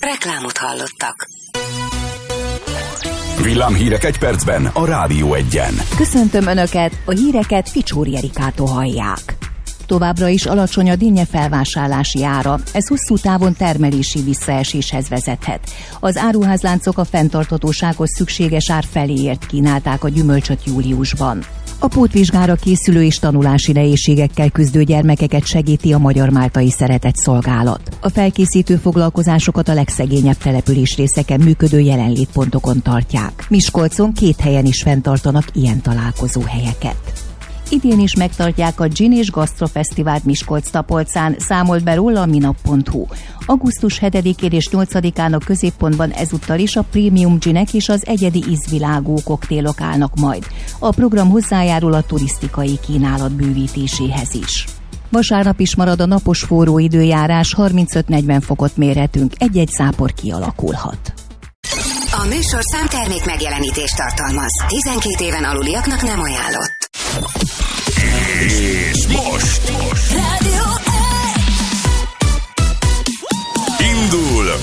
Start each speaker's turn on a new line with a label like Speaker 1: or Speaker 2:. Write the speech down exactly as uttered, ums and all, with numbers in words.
Speaker 1: Reklámot hallottak.
Speaker 2: Villámhírek egy percben a Rádió Egyen.
Speaker 3: Köszöntöm Önöket, a híreket Ficsóri Erikától hallják. Továbbra is alacsony a dinnye felvásárlási ára, ez hosszú távon termelési visszaeséshez vezethet. Az áruházláncok a fenntarthatósághoz szükséges ár feléért kínálták a gyümölcsöt júliusban. A pótvizsgára készülő és tanulási nehézségekkel küzdő gyermekeket segíti a Magyar Máltai Szeretett Szolgálat. A felkészítő foglalkozásokat a legszegényebb településrészeken működő jelenlétpontokon tartják. Miskolcon két helyen is fenntartanak ilyen találkozóhelyeket. Idén is megtartják a Gin és Gasztrofesztivált Miskolc-Tapolcán, számolt be róla a minap pont hu. augusztus hetedikén és nyolcadikán a középpontban ezúttal is a prémium ginek és az egyedi ízvilágú koktélok állnak majd. A program hozzájárul a turisztikai kínálat bővítéséhez is. Vasárnap is marad a napos forró időjárás, harmincöt-negyven fokot mérhetünk, egy-egy zápor kialakulhat.
Speaker 1: A műsorszám termék megjelenítést tartalmaz. tizenkét éven aluliaknak nem ajánlott.
Speaker 2: És most! most.